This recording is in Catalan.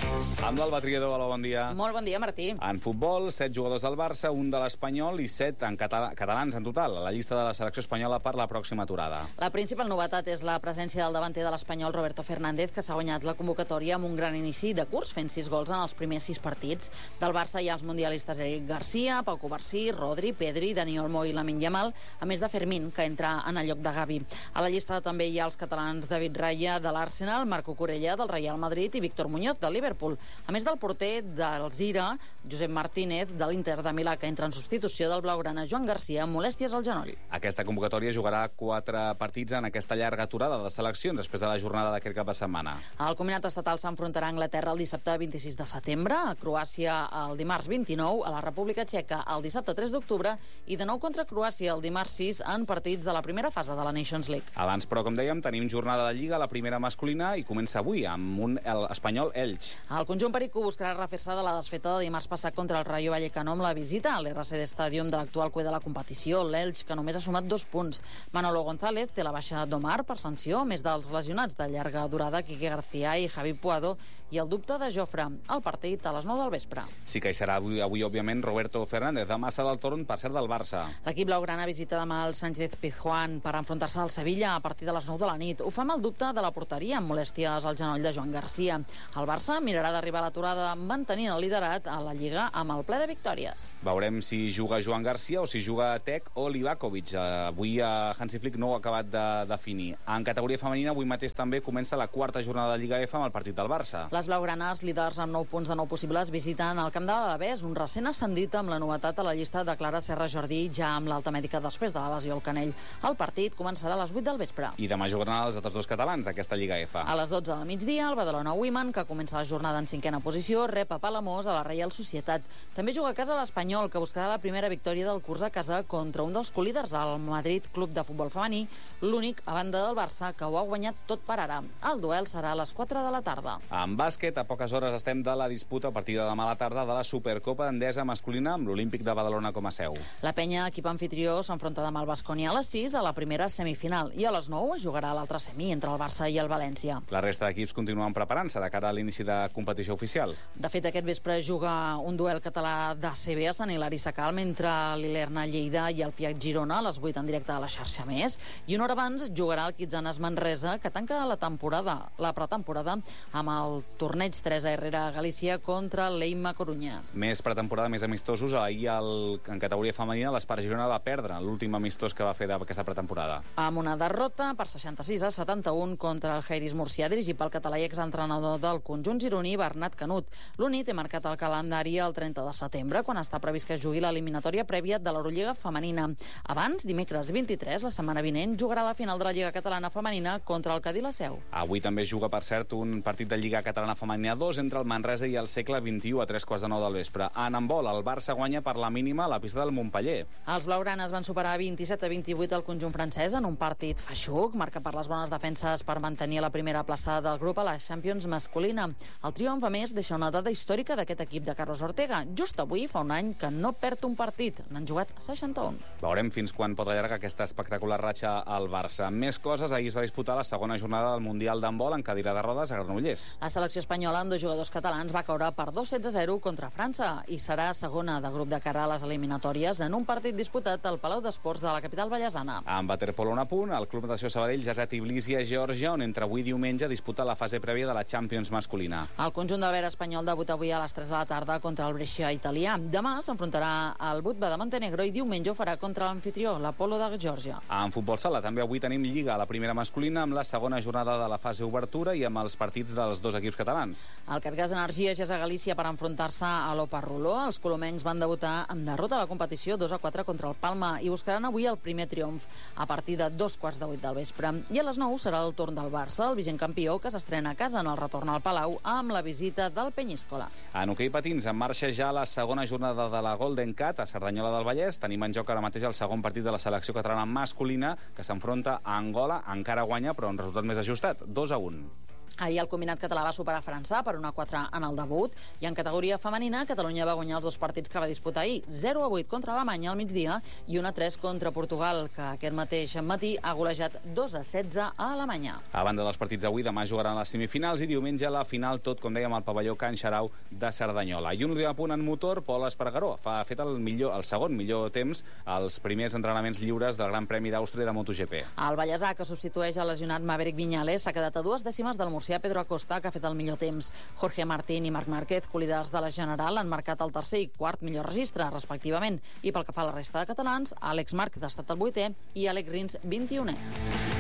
Amb l'Alba Triador, hola, bon dia. Molt bon dia, Martí. En futbol, 7 jugadors del Barça, un de l'Espanyol i 7 en catalans en total, a la llista de la selecció espanyola per la pròxima aturada. La principal novetat és la presència del davanter de l'Espanyol, Roberto Fernández, que s'ha guanyat la convocatòria amb un gran inici de curs, fent 6 gols en els primers 6 partits. Del Barça hi ha els mundialistes Eric Garcia, Pau Cubarsí, Rodri, Pedri, Dani Olmo i Lamine Yamal, a més de Fermín, que entra en el lloc de Gavi. A la llista també hi ha els catalans David Raya, de l'Arsenal, Marco Corella, del Real Madrid, i Víctor Muñoz, del Liverpool. A més del porter del Zira, Josep Martínez, de l'Inter de Milà, que entra en substitució del blaugrana Joan Garcia amb molèsties al genoll. Aquesta convocatòria jugarà 4 partits en aquesta llarga aturada de seleccions després de la jornada d'aquest cap de setmana. El combinat estatal s'enfrontarà a Anglaterra el dissabte 26 de setembre, a Croàcia el dimarts 29, a la República Txeca el dissabte 3 d'octubre i de nou contra Croàcia el dimarts 6 en partits de la primera fase de la Nations League. Abans, però, com dèiem, tenim jornada de Lliga, la primera masculina, i comença avui amb l'Espanyol Elx. El conjunt pericú buscarà refer-se de la desfeta de dimarts passat contra el Rayo Vallecano amb la visita a l'RCD Stadium de l'actual cué de la competició, l'Elx, que només ha sumat 2 punts. Manolo González té la baixa d'Omar per sanció, a més dels lesionats de llarga durada Quique García i Javi Puado, i el dubte de Jofre. El partit a les 9 del vespre. Sí que hi serà avui, òbviament, Roberto Fernández. Demà serà el torn, per cert, del Barça. L'equip blaugrana visita demà el Sánchez Pizjuán per enfrontar-se al Sevilla a partir de les 9 de la nit. Ho fa amb el dubte de la porteria, amb molèsties al genoll de Joan Garcia. El Barça mirarà d'arribar a l'aturada mantenint el liderat a la Lliga amb el ple de victòries. Veurem si juga Joan Garcia o si juga Tec o Livakovic. Avui Hansi Flick no ho ha acabat de definir. En categoria femenina, avui mateix també comença la 4a jornada de Lliga F amb el partit del Barça. Les blaugranes, líders amb 9 punts de 9 possibles, visiten el camp de l'Alavés, un recent ascendit amb la novetat a la llista de Clara Serra Jordí, ja amb l'alta mèdica després de la lesió al canell. El partit començarà a les 8 del vespre. I demà jugaran els altres 2 catalans d'aquesta Lliga F. A les 12 del migdia, el Badalona Women, que comença la jornada en 5a posició, rep a Palamós a la Reial Societat. També juga a casa l'Espanyol, que buscarà la primera victòria del curs a casa contra un dels colíders, el Madrid Club de Futbol Femení, l'únic a banda del Barça que ho ha guanyat tot per ara. El duel serà a les 4 de la tarda. En bàsquet, a poques hores estem de la disputa a partir de demà a la tarda de la Supercopa Endesa masculina amb l'Olímpic de Badalona com a seu. La penya, equip anfitrió, s'enfronta demà al Baskonia a les 6 a la primera semifinal i a les 9 es jugarà l'altra semi entre el Barça i el València. La resta d'equips continuen preparant-se de cara a l'inici de competició oficial. De fet, aquest vespre juga un duel català d'ACB a Sant Hilari Sacalm entre l'Ilerna Lleida i el Fiat Girona a les 8 en directe a la xarxa Més, i una hora abans jugarà el Quitzanes Manresa, que tanca la pretemporada amb el torneig Teresa Herrera a Galícia contra l'Eima Corunya. Més pretemporada, més amistosos. Ahir en categoria femenina l'Espart Girona va perdre l'últim amistós que va fer d'aquesta pretemporada. Amb una derrota per 66-71 contra el Jairis Murcià, dirigit pel català i exentrenador del conjunt gironí, Bernat Canut. L'Uni té marcat el calendari el 30 de setembre, quan està previst que es jugui l'eliminatòria prèvia de l'Eurolliga femenina. Abans, dimecres 23, la setmana vinent, jugarà la final de la Lliga Catalana Femenina contra el Cadí la Seu. Avui també juga, per cert, un partit de Lliga Catalana Femenina 2 entre el Manresa i el Segle XXI a 3:15 del vespre. En handbol, el Barça guanya per la mínima a la pista del Montpeller. Els blaugranes van superar 27-28 el conjunt francès en un partit feixuc, marcat per les bones defenses per mantenir la primera plaça del grup a la Champions masculina. El triomf, a més, deixa una dada històrica d'aquest equip de Carlos Ortega. Just avui fa un any que no perd un partit. N'han jugat 61. Veurem fins quan pot allargar aquesta espectacular ratxa al Barça. Més coses, ahir es va disputar la segona jornada del Mundial d'handbol en cadira de rodes a Granollers. La selecció espanyola amb 2 jugadors catalans va caure per 2-16-0 contra França i serà segona de grup de cara a les eliminatòries en un partit disputat al Palau d'Esports de la capital vallesana. Amb waterpolo a punt, el Club Natació Sabadell ja és a Tbilisi, a Geòrgia, on entre avui i diumenge disputa la fase prèvia de la Champions masculina. El conjunt del Verd espanyol debuta avui a les 3 de la tarda contra el Brescia italià. Demà s'enfrontarà al Budva de Montenegro i diumenge ho farà contra l'anfitrió, l'Apolo de Geòrgia. En futbol sala també avui tenim Lliga a la primera masculina amb la segona jornada de la fase obertura i amb els partits dels 2 equips catalans. El Cargas Energia ja és a Galícia per enfrontar-se a l'Oparruló. Els colomencs van debutar amb derrota a la competició 2-4 contra el Palma i buscaran avui el primer triomf a partir de 7:15 del vespre. I a les 9 serà el torn del Barça, el vigent campió, que s'estrena a casa en el retorn al Palau amb la visita del Penyíscola. En hoquei patins, en marxa ja la segona jornada de la Golden Cat a Cerdanyola del Vallès. Tenim en joc ara mateix el segon partit de la selecció catalana masculina, que s'enfronta a Angola. Encara guanya, però un resultat més ajustat, 2-1. Ahir el combinat català va superar França per 1-4 en el debut, i en categoria femenina Catalunya va guanyar els 2 partits que va disputar ahir, 0-8 contra Alemanya al migdia i 1-3 contra Portugal, que aquest mateix matí ha golejat 2-16 a Alemanya. A banda dels partits d'avui, demà jugaran les semifinals i diumenge la final, tot com dèiem, al pavelló Can Xarau de Cerdanyola. I un últim apunt en motor, Pol Espargaró ha fet el segon millor temps als primers entrenaments lliures del Gran Premi d'Àustria de MotoGP. El vallèsà, que substitueix el lesionat Maverick Viñales, s'ha quedat a 2 dècimes del murcià Pedro Acosta, que ha fet el millor temps. Jorge Martín i Marc Márquez, colíders de la General, han marcat el tercer i quart millor registre, respectivament. I pel que fa a la resta de catalans, Àlex Marc ha estat el 8è i Àlex Rins 21è.